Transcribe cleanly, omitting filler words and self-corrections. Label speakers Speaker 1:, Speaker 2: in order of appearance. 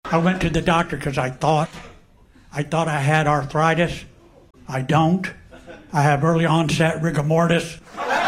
Speaker 1: I went to the doctor because I thought I had arthritis. I don't. I have early onset rigor mortis.